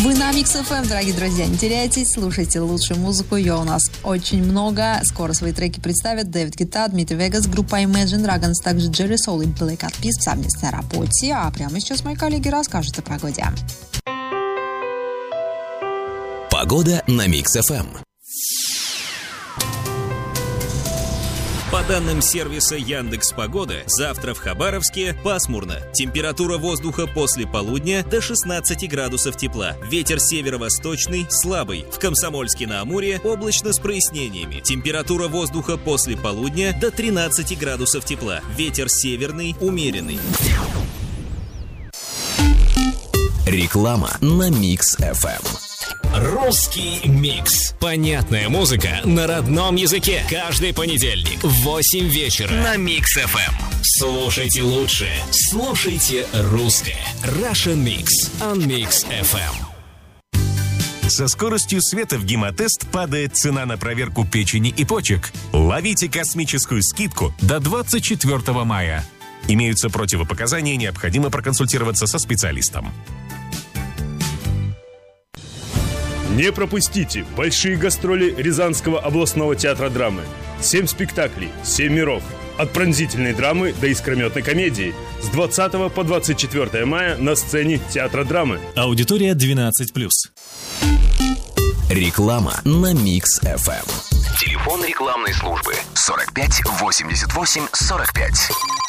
Вы на Mix FM, дорогие друзья. Не теряйтесь, слушайте лучшую музыку. Ее у нас очень много. Скоро свои треки представят Дэвид Гетта, Дмитрий Вегас, группа Imagine Dragons, также Джерри Сол и Black Eyed Peas в совместной работе. А прямо сейчас мои коллеги расскажут о погоде. Погода на Mix FM. По данным сервиса Яндекс.Погода, завтра в Хабаровске пасмурно. Температура воздуха после полудня до 16 градусов тепла. Ветер северо-восточный слабый. В Комсомольске-на-Амуре облачно с прояснениями. Температура воздуха после полудня до 13 градусов тепла. Ветер северный умеренный. Реклама на Mix FM. Русский микс. Понятная музыка на родном языке. Каждый понедельник в 8 вечера на Mix FM. Слушайте лучшее. Слушайте русское. Russian Mix on Mix FM. Со скоростью света в Гемотест падает цена на проверку печени и почек. Ловите космическую скидку до 24 мая. Имеются противопоказания, необходимо проконсультироваться со специалистом. Не пропустите большие гастроли Рязанского областного театра драмы. 7 спектаклей, 7 миров. От пронзительной драмы до искрометной комедии. С 20 по 24 мая на сцене театра драмы. Аудитория 12+. Реклама на Mix FM. Телефон рекламной службы 45 88 45.